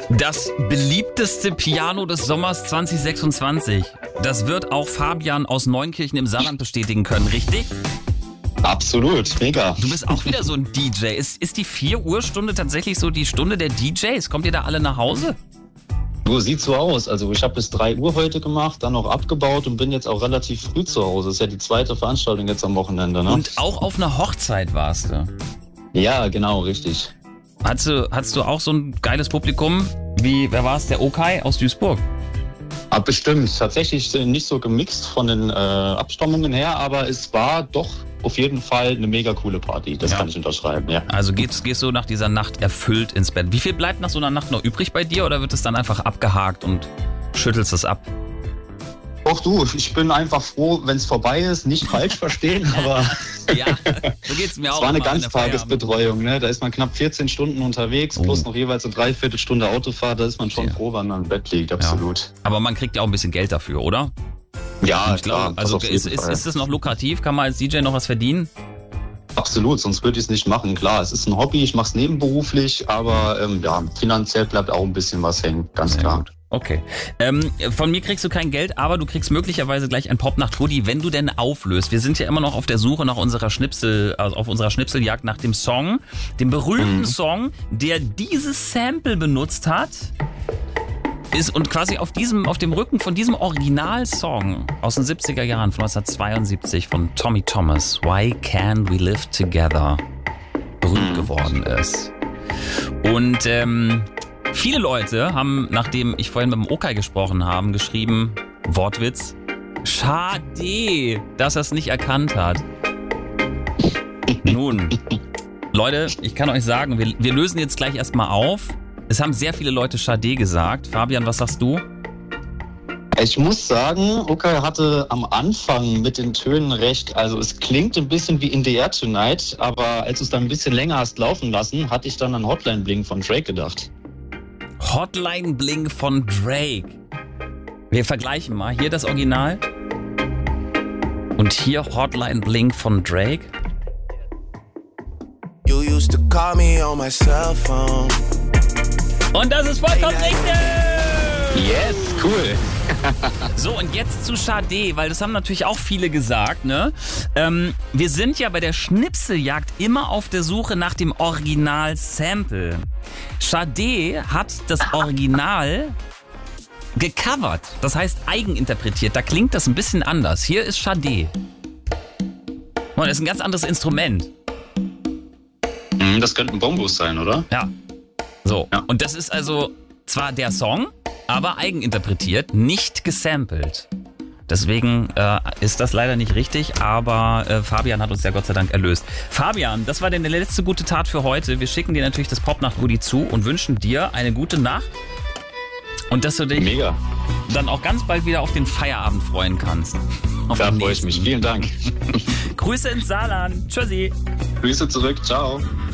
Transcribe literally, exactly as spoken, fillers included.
Das beliebteste Piano des Sommers zwanzig sechsundzwanzig. Das wird auch Fabian aus Neunkirchen im Saarland bestätigen können, richtig? Absolut, mega. Du bist auch wieder so ein D J. Ist, ist die vier Uhr Stunde tatsächlich so die Stunde der D Js? Kommt ihr da alle nach Hause? Du, sieht so aus. Also ich habe bis drei Uhr heute gemacht, dann noch abgebaut und bin jetzt auch relativ früh zu Hause. Das ist ja die zweite Veranstaltung jetzt am Wochenende, ne? Und auch auf einer Hochzeit warst du? Ja, genau, richtig. Hattest du, hattest du auch so ein geiles Publikum wie, wer war es, der Okay aus Duisburg? Ah, bestimmt. Tatsächlich nicht so gemixt von den äh, Abstammungen her, aber es war doch auf jeden Fall eine mega coole Party. Das Ja. kann ich unterschreiben, ja. Also gehst, gehst du nach dieser Nacht erfüllt ins Bett. Wie viel bleibt nach so einer Nacht noch übrig bei dir oder wird es dann einfach abgehakt und schüttelst es ab? Auch du, ich bin einfach froh, wenn es vorbei ist. Nicht falsch verstehen, aber Ja, so geht's mir auch. es war eine immer in der Feierabend. Ganztagesbetreuung. Ne? Da ist man knapp vierzehn Stunden unterwegs, Oh. plus noch jeweils eine Dreiviertelstunde Autofahrt. Da ist man schon Ja. froh, wenn man im Bett liegt, absolut. Aber man kriegt ja auch ein bisschen Geld dafür, oder? Ja, Ich glaube, also das auf ist, jeden ist, Fall. ist das noch lukrativ? Kann man als D J noch was verdienen? Absolut, sonst würde ich es nicht machen. Klar, es ist ein Hobby, ich mache es nebenberuflich, aber ähm, ja, finanziell bleibt auch ein bisschen was hängen, ganz Sehr klar. gut. Okay. Ähm, von mir kriegst du kein Geld, aber du kriegst möglicherweise gleich ein Popnacht-Hoodie, wenn du denn auflöst. Wir sind ja immer noch auf der Suche nach unserer Schnipsel, also auf unserer Schnipseljagd nach dem Song, dem berühmten Mhm. Song, der dieses Sample benutzt hat. Ist und quasi auf diesem, auf dem Rücken von diesem Originalsong aus den siebziger Jahren von neunzehnhundertzweiundsiebzig von Tommy Thomas, Why Can't We Live Together, berühmt geworden ist. Und ähm, viele Leute haben, nachdem ich vorhin mit dem Okay gesprochen habe, geschrieben, Wortwitz, schade, dass er es nicht erkannt hat. Nun, Leute, ich kann euch sagen, wir, wir lösen jetzt gleich erstmal auf. Es haben sehr viele Leute Schade gesagt. Fabian, was sagst du? Ich muss sagen, Okay hatte am Anfang mit den Tönen recht. Also es klingt ein bisschen wie In the Air Tonight, aber als du es dann ein bisschen länger hast laufen lassen, hatte ich dann an Hotline Bling von Drake gedacht. Hotline Bling von Drake. Wir vergleichen mal. Hier das Original. Und hier Hotline Bling von Drake. You used to call me on my cell phone. Und das ist vollkommen richtig! Yes, cool. So, und jetzt zu Schade, weil das haben natürlich auch viele gesagt, ne? Ähm, wir sind ja bei der Schnipseljagd immer auf der Suche nach dem Original-Sample. Schade hat das Original gecovert, das heißt eigeninterpretiert. Da klingt das ein bisschen anders. Hier ist Schade. Und das ist ein ganz anderes Instrument. Hm, Das könnte ein Bombus sein, oder? Ja. So, Ja. und das ist also zwar der Song, aber eigeninterpretiert, nicht gesampelt. Deswegen äh, ist das leider nicht richtig, aber äh, Fabian hat uns ja Gott sei Dank erlöst. Fabian, das war denn die letzte gute Tat für heute. Wir schicken dir natürlich das Popnacht-Hoodie zu und wünschen dir eine gute Nacht und dass du dich Mega. dann auch ganz bald wieder auf den Feierabend freuen kannst. Auf Da den freue ich nächsten. mich. Vielen Dank. Grüße ins Saarland. Tschüssi. Grüße zurück. Ciao.